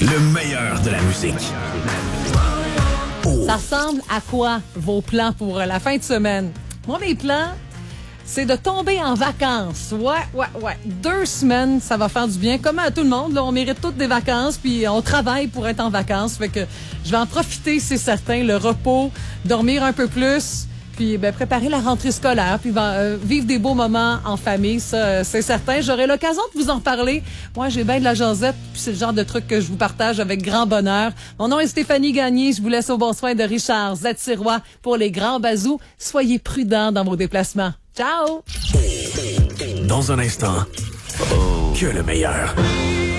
Le meilleur de la musique. Ça ressemble à quoi, vos plans pour la fin de semaine? Moi, mes plans, c'est de tomber en vacances. Ouais. 2 semaines, ça va faire du bien. Comme à tout le monde, là, on mérite toutes des vacances, puis on travaille pour être en vacances. Fait que je vais en profiter, c'est certain. Le repos, dormir un peu plus, puis préparer la rentrée scolaire, puis vivre des beaux moments en famille, ça, c'est certain. J'aurai l'occasion de vous en parler. Moi, j'ai bien de la jasette, puis c'est le genre de truc que je vous partage avec grand bonheur. Mon nom est Stéphanie Gagné. Je vous laisse au bon soin de Richard Zatirois pour les grands bazous. Soyez prudents dans vos déplacements. Ciao! Dans un instant, que le meilleur.